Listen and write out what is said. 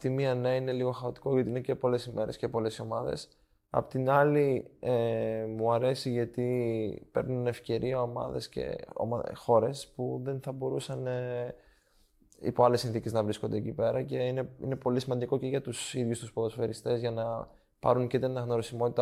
τη μία ναι, είναι λίγο χαοτικό γιατί είναι και πολλές ημέρες και πολλές ομάδες. Απ' την άλλη μου αρέσει γιατί παίρνουν ευκαιρία ομάδες και χώρες που δεν θα μπορούσαν υπό άλλες συνθήκες να βρίσκονται εκεί πέρα και είναι πολύ σημαντικό και για τους ίδιους τους ποδοσφαιριστές για να πάρουν και την αναγνωρισιμότητα